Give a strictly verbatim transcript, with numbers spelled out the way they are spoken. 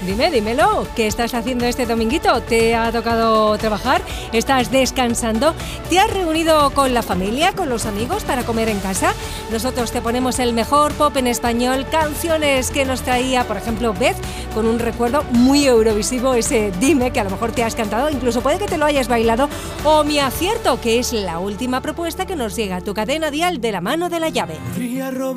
Dime, dímelo, ¿qué estás haciendo este dominguito? ¿Te ha tocado trabajar? ¿Estás descansando? ¿Te has reunido con la familia, con los amigos para comer en casa? Nosotros te ponemos el mejor pop en español, canciones que nos traía, por ejemplo, Beth, con un recuerdo muy eurovisivo, ese Dime, que a lo mejor te has cantado, incluso puede que te lo hayas bailado, o Mi Acierto, que es la última propuesta que nos llega a tu cadena dial de la mano de la llave.